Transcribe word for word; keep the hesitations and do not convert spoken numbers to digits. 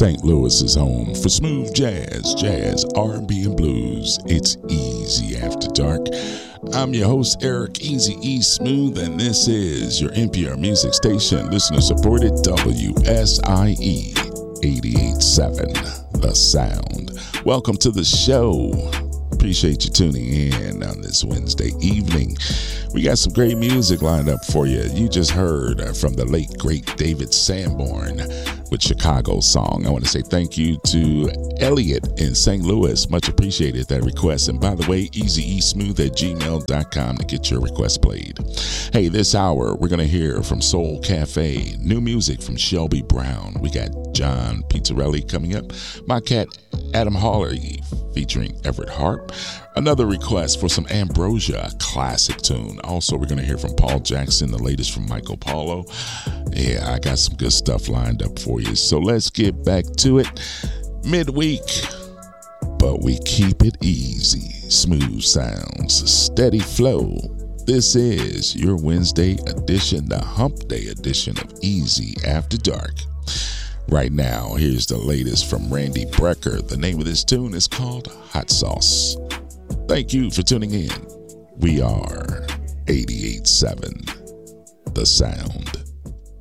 Saint Louis is home for smooth jazz, jazz, R and B, and blues. It's Easy After Dark. I'm your host, Eric Easy E Smooth, and this is your N P R music station, listener-supported W S I E eighty-eight point seven, The Sound. Welcome to the show. Appreciate you tuning in on this Wednesday evening. We got some great music lined up for you. You just heard from the late, great David Sanborn with Chicago Song. I want to say thank you to Elliot in Saint Louis. Much appreciated that request. And by the way, easyeesmooth at gmail dot com to get your request played. Hey, this hour, we're going to hear from Soul Cafe, new music from Shelby Brown. We got John Pizzarelli coming up. My cat, Adam Hawley, featuring Everett Harp. Another request for some Ambrosia, a classic tune. Also, we're going to hear from Paul Jackson, the latest from Michael Paulo. Yeah, I got some good stuff lined up for you. So let's get back to it. Midweek, but we keep it easy. Smooth sounds, steady flow. This is your Wednesday edition, the hump day edition of Easy After Dark. Right now, here's the latest from Randy Brecker. The name of this tune is called Hot Sauce. Thank you for tuning in. We are eighty-eight point seven, The Sound.